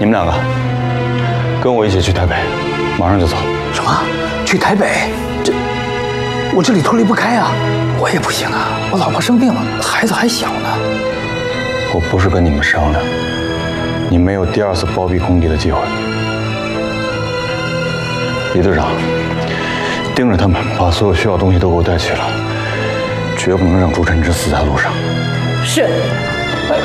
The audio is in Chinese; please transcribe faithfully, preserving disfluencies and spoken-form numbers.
你们两个跟我一起去台北，马上就走。 什么？去台北？这我这里脱离不开啊！我也不行啊，我老婆生病了，孩子还小呢。 我不是跟你们商量，你没有第二次包庇空敌的机会。李队长，盯着他们，把所有需要的东西都给我带齐了，绝不能让朱晨之死在路上。 是。